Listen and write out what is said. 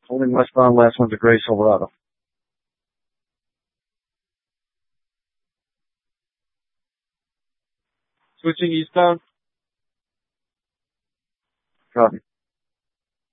Holding westbound, last one's a gray Silverado. Switching eastbound. Copy.